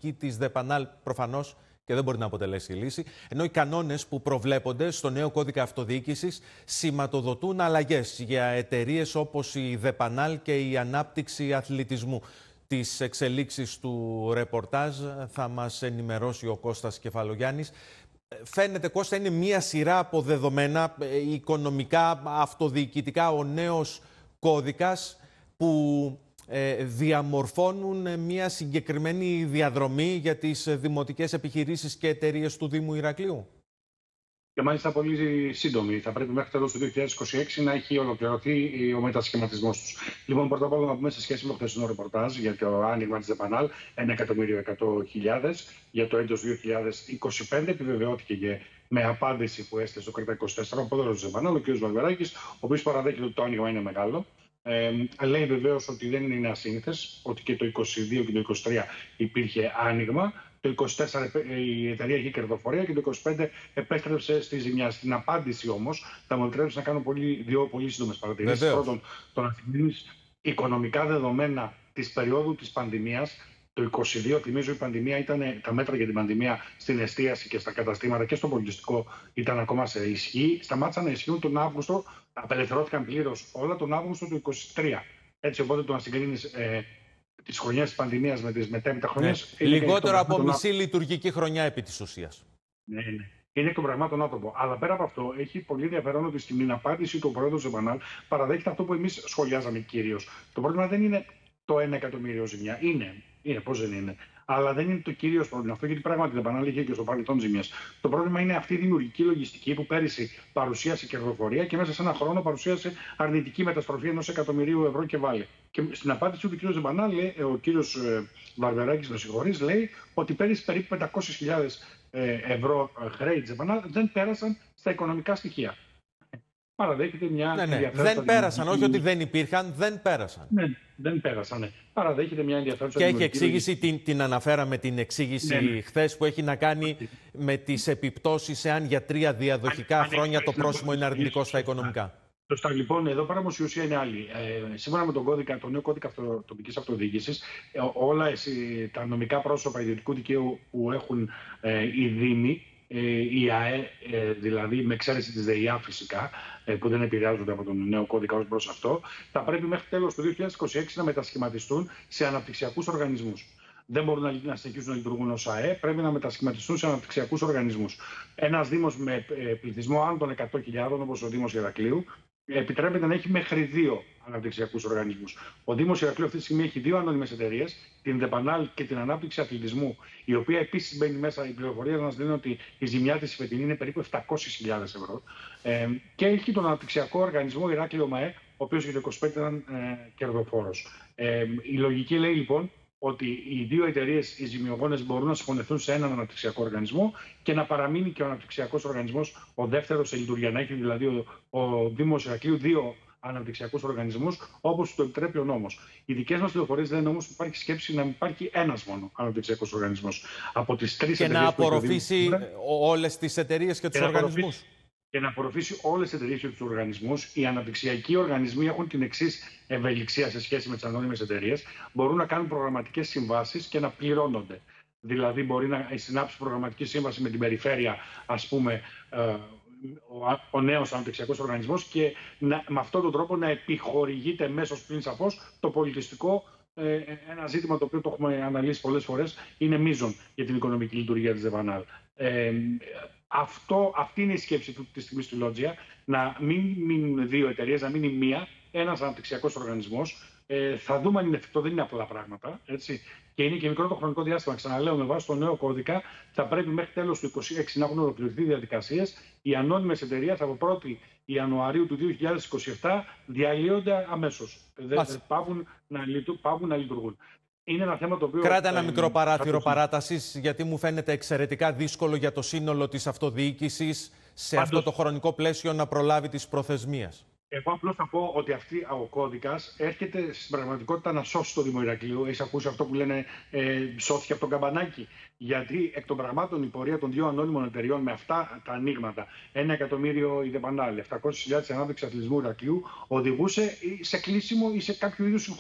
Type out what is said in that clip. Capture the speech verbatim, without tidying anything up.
πολιτική της Δεπανάλ προφανώς και δεν μπορεί να αποτελέσει λύση, ενώ οι κανόνες που προβλέπονται στο νέο κώδικα αυτοδιοίκησης σηματοδοτούν αλλαγές για εταιρείες όπως η Δεπανάλ και η Ανάπτυξη Αθλητισμού. Τις εξελίξεις του ρεπορτάζ θα μας ενημερώσει ο Κώστας Κεφαλογιάννης. Φαίνεται, Κώστα, είναι μία σειρά από δεδομένα οικονομικά, αυτοδιοικητικά, ο νέος κώδικας που ε, διαμορφώνουν μία συγκεκριμένη διαδρομή για τις δημοτικές επιχειρήσεις και εταιρείες του Δήμου Ηρακλείου. Και μάλιστα πολύ σύντομη. Θα πρέπει μέχρι τέλος του δύο χιλιάδες είκοσι έξι να έχει ολοκληρωθεί ο μετασχηματισμός τους. Λοιπόν, πρώτα απ' όλα να πούμε σε σχέση με το χθεσινό ρεπορτάζ για το άνοιγμα της Δεπανάλ, ένα εκατομμύριο εκατό χιλιάδες για το έτος δύο χιλιάδες είκοσι πέντε. Επιβεβαιώθηκε και με απάντηση που έστειλε στο Κρήτα είκοσι τέσσερα ο πρόεδρος της Δεπανάλ, ο κ. Βαρβεράκης, ο οποίος παραδέχεται ότι το άνοιγμα είναι μεγάλο. Ε, λέει βεβαίως ότι δεν είναι ασύνηθες, ότι και το είκοσι δύο και το είκοσι τρία υπήρχε άνοιγμα. Το είκοσι τέσσερα η εταιρεία είχε κερδοφορία και το είκοσι πέντε επέστρεψε στη ζημιά. Στην απάντηση όμως, θα μου επιτρέψει να κάνω πολύ, δύο πολύ σύντομες παρατηρήσεις. Πρώτον, το να θυμίσεις οικονομικά δεδομένα της περίοδου της πανδημίας. Το είκοσι δύο, θυμίζω, η πανδημία ήταν, τα μέτρα για την πανδημία στην εστίαση και στα καταστήματα και στο πολιτιστικό ήταν ακόμα σε ισχύ. Σταμάτησαν να ισχύουν τον Αύγουστο, απελευθερώθηκαν πλήρως όλα τον Αύγουστο του είκοσι τρία. Έτσι, οπότε το να συγκρίνεις ε, τις χρονιές της πανδημίας με τις μετέπειτα χρονιές. Ναι. Λιγότερο από μισή λειτουργική χρονιά επί της ουσίας. Ναι, ναι. Είναι εκ των πραγμάτων άνθρωπο. Αλλά πέρα από αυτό, έχει πολύ ενδιαφέρον ότι στην απάντηση του πρόεδρου Δεπανάλ παραδέχεται αυτό που εμείς σχολιάζαμε κυρίως. Το πρόβλημα δεν είναι το ένα εκατομμύριο ζημιά. Είναι, είναι πώς δεν είναι. Αλλά δεν είναι το κυρίως πρόβλημα αυτό, γιατί πράγματι η Δεπανάλ είχε και στο παρελθόν ζημιές. Το πρόβλημα είναι αυτή η δημιουργική λογιστική που πέρυσι παρουσίασε κερδοφορία και μέσα σε ένα χρόνο παρουσίασε αρνητική μεταστροφή ενός εκατομμυρίου ευρώ και βάλει. Και στην απάντηση του κ. Δεπανάλ, ο κ. Βαρβεράκης, με συγχωρείς, λέει ότι πέρυσι περίπου πεντακόσιες χιλιάδες ευρώ χρέη της Δεπανάλ δεν πέρασαν στα οικονομικά στοιχεία. Παραδέχεται μια ναι, ναι. Δεν πέρασαν, όχι ότι δεν υπήρχαν, δεν πέρασαν. Ναι, δεν πέρασαν. Ναι. Παραδέχεται μια ενδιαφέρουσα. Και έχει εξήγηση, την, την αναφέραμε την εξήγηση ναι, ναι. χθες, που έχει να κάνει με τις επιπτώσεις εάν για τρία διαδοχικά αν, χρόνια αν, το πρόσημο είναι αρνητικό στα οικονομικά. Σωστά, λοιπόν, εδώ πέρα όμως η ουσία είναι άλλη. Ε, σύμφωνα με τον κώδικα, τον νέο κώδικα αυτο, τοπικής αυτοδιοίκησης, ε, όλα εσύ, τα νομικά πρόσωπα ιδιωτικού δικαίου που έχουν ε, οι Δήμοι, η ΑΕ, δηλαδή με εξαίρεση της ΔΕΙΑ φυσικά, που δεν επηρεάζονται από τον νέο κώδικα ως προς αυτό, θα πρέπει μέχρι τέλος του δύο χιλιάδες είκοσι έξι να μετασχηματιστούν σε αναπτυξιακούς οργανισμούς. Δεν μπορούν να συνεχίσουν να λειτουργούν ως ΑΕ, πρέπει να μετασχηματιστούν σε αναπτυξιακούς οργανισμούς. Ένας Δήμος με πληθυσμό άνω των εκατό χιλιάδων, όπως ο Δήμος Ηρακλείου, επιτρέπεται να έχει μέχρι δύο αναπτυξιακούς οργανισμούς. Ο Δήμος Ηρακλείου αυτή τη στιγμή έχει δύο ανώνυμες εταιρείες, την Δεπανάλ και την Ανάπτυξη Αθλητισμού, η οποία επίσης μπαίνει μέσα. Η πληροφορία μας λένε ότι η ζημιά της φετινή είναι περίπου επτακόσιες χιλιάδες ευρώ. Ε, και έχει τον αναπτυξιακό οργανισμό Ηράκλειο ΜΑΕ, ο οποίος για το είκοσι πέντε ήταν ε, κερδοφόρος. Ε, η λογική λέει λοιπόν ότι οι δύο εταιρείες, οι ζημιογόνες, μπορούν να συγχωνευτούν σε έναν αναπτυξιακό οργανισμό και να παραμείνει και ο αναπτυξιακός οργανισμός ο δεύτερος σε λειτουργία. Να έχει δηλαδή ο, ο Δήμος Ηρακλείου δύο αναπτυξιακούς οργανισμούς, όπως το επιτρέπει ο νόμος. Οι δικές μας πληροφορίες λένε όμως ότι υπάρχει σκέψη να υπάρχει ένας μόνο αναπτυξιακός οργανισμός. Από τις τρεις και να απορροφήσει όλες τις εταιρείες και τους οργανισμούς. Και να απορροφήσει όλες τις εταιρείες και τους οργανισμούς. Οι αναπτυξιακοί οργανισμοί έχουν την εξής ευελιξία σε σχέση με τις ανώνυμες εταιρείες. Μπορούν να κάνουν προγραμματικές συμβάσεις και να πληρώνονται. Δηλαδή, μπορεί να συνάψει προγραμματική σύμβαση με την περιφέρεια, ας πούμε, ο, ο νέος αναπτυξιακός οργανισμός, και να, με αυτόν τον τρόπο να επιχορηγείται μέσω πλην σαφώς το πολιτιστικό. Ε, ένα ζήτημα το οποίο το έχουμε αναλύσει πολλές φορές, είναι μείζον για την οικονομική λειτουργία της Δεπανάλ. Ε, αυτό, αυτή είναι η σκέψη του τη στιγμή στη Λότζια, να μην μείνουν δύο εταιρείες, να μείνει μία, ένας αναπτυξιακός οργανισμός. Ε, θα δούμε αν είναι εφικτό, δεν είναι απλά πράγματα. Έτσι. Και είναι και μικρό το χρονικό διάστημα. Ξαναλέω, με βάση το νέο κώδικα, θα πρέπει μέχρι τέλος του είκοσι έξι να έχουν ολοκληρωθεί διαδικασίες. Οι ανώνυμες εταιρείες από πρώτη Ιανουαρίου του δύο χιλιάδες είκοσι επτά διαλύονται αμέσως. Δεν πάβουν να, λειτου, πάβουν να λειτουργούν. Είναι ένα θέμα το οποίο. Κράτα ένα ε, μικρό παράθυρο παράτασης, γιατί μου φαίνεται εξαιρετικά δύσκολο για το σύνολο της αυτοδιοίκησης σε Πάντως... αυτό το χρονικό πλαίσιο να προλάβει τις προθεσμίες. Εγώ απλώς θα πω ότι αυτή ο κώδικας έρχεται στην πραγματικότητα να σώσει το Δήμο Ηρακλείου. Έχεις ακούσει αυτό που λένε ε, σώθηκε από τον καμπανάκι. Γιατί εκ των πραγμάτων η πορεία των δύο ανώνυμων εταιριών με αυτά τα ανοίγματα, ένα εκατομμύριο η Δεπανάλ, επτακόσιες χιλιάδες η Ανάπτυξη Αθλητισμού Ηρακλείου, οδηγούσε σε κλείσιμο ή σε κάποιο είδους